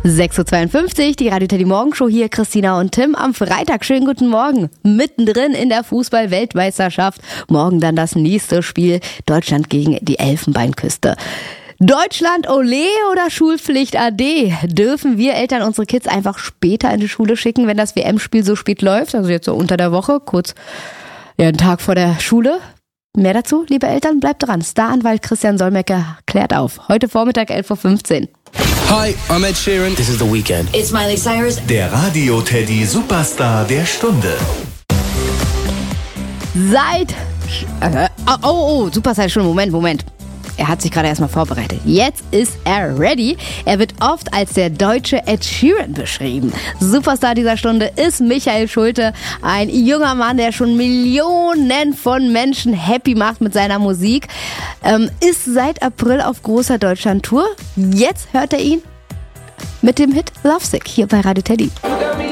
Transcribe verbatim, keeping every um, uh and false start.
sechs Uhr zweiundfünfzig, die Radio Teddy Morgenshow hier, Christina und Tim am Freitag. Schönen guten Morgen. Mittendrin in der Fußball-Weltmeisterschaft. Morgen dann das nächste Spiel. Deutschland gegen die Elfenbeinküste. Deutschland Olé oder Schulpflicht A D? Dürfen wir Eltern unsere Kids einfach später in die Schule schicken, wenn das W M-Spiel so spät läuft? Also jetzt so unter der Woche, kurz ja, einen Tag vor der Schule. Mehr dazu, liebe Eltern, bleibt dran. Staranwalt Christian Solmecke klärt auf. Heute Vormittag elf Uhr fünfzehn. Hi, I'm Ed Sheeran. This is The Weeknd. It's Miley Cyrus. Der Radio Teddy Superstar der Stunde. Seit... Äh, oh, oh, oh, Superstar, schon Moment, Moment. Er hat sich gerade erstmal vorbereitet. Jetzt ist er ready. Er wird oft als der deutsche Ed Sheeran beschrieben. Superstar dieser Stunde ist Michael Schulte. Ein junger Mann, der schon Millionen von Menschen happy macht mit seiner Musik. Ähm, ist seit April auf großer Deutschland-Tour. Jetzt hört er ihn mit dem Hit Lovesick hier bei Radio Teddy.